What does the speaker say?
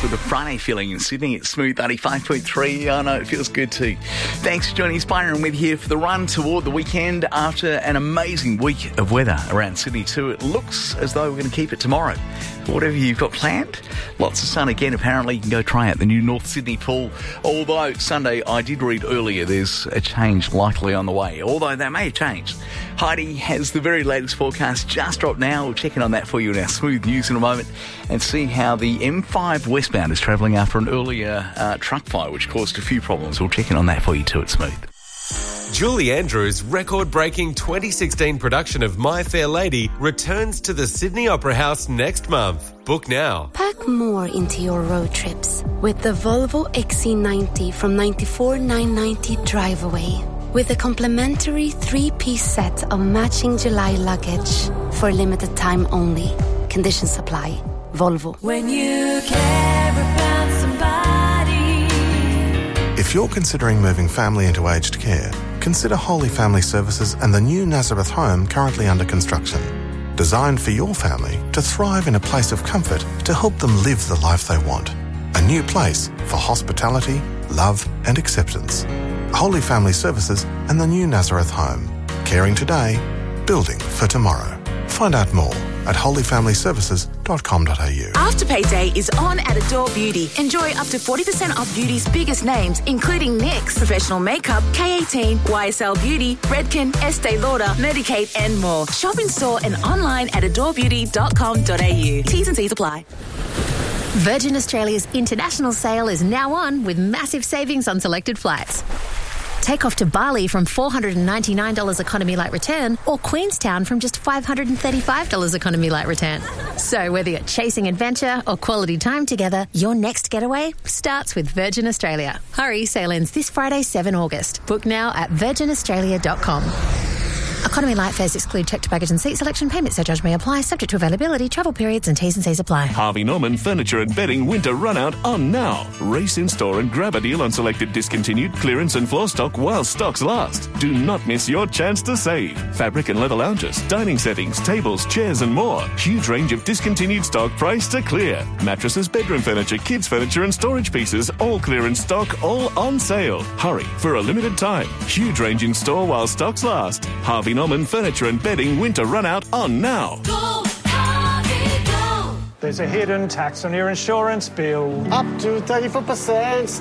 with a Friday feeling in Sydney. It's Smooth 95.3. I know, it feels good too. Thanks for joining us, Byron, with here for the run toward the weekend after an amazing week of weather around Sydney too. It looks as though we're going to keep it tomorrow. Whatever you've got planned, lots of sun again. Apparently, you can go try out the new North Sydney pool. Although Sunday, I did read earlier, there's a change likely on the way. Although that may have changed. Heidi has the very latest forecast just dropped now. We'll check in on that for you in our Smooth News in a moment and see how the M5 westbound is travelling after an earlier truck fire, which caused a few problems. We'll check in on that for you too at Smooth. Julie Andrews' record-breaking 2016 production of My Fair Lady returns to the Sydney Opera House next month. Book now. Pack more into your road trips with the Volvo XC90 from $94,990 Drive Away. With a complimentary 3-piece set of matching July luggage for a limited time only. Conditions apply. Volvo. When you care about somebody. If you're considering moving family into aged care, consider Holy Family Services and the new Nazareth home currently under construction. Designed for your family to thrive in a place of comfort to help them live the life they want. A new place for hospitality, love and acceptance. Holy Family Services and the new Nazareth home. Caring today, building for tomorrow. Find out more at holyfamilyservices.com.au. Afterpay Day is on at Adore Beauty. Enjoy up to 40% off beauty's biggest names, including NYX, Professional Makeup, K18, YSL Beauty, Redken, Estee Lauder, Medik8 and more. Shop in store and online at adorebeauty.com.au. T's and C's apply. Virgin Australia's international sale is now on with massive savings on selected flights. Take off to Bali from $499 economy light return or Queenstown from just $535 economy light return. So whether you're chasing adventure or quality time together, your next getaway starts with Virgin Australia. Hurry, sale ends this Friday, 7 August. Book now at virginaustralia.com. Economy light fares exclude checked baggage and seat selection. Payment surcharge may apply, subject to availability, travel periods and T's and C's apply. Harvey Norman Furniture and Bedding Winter Run Out on now. Race in store and grab a deal on selected discontinued, clearance and floor stock while stocks last. Do not miss your chance to save. Fabric and leather lounges, dining settings, tables, chairs and more. Huge range of discontinued stock priced to clear. Mattresses, bedroom furniture, kids furniture and storage pieces, all clearance stock, all on sale. Hurry, for a limited time. Huge range in store while stocks last. Harvey Norman Furniture and Bedding Winter Run Out on now. Go, Harvey, go. There's a hidden tax on your insurance bill. Up to 34%.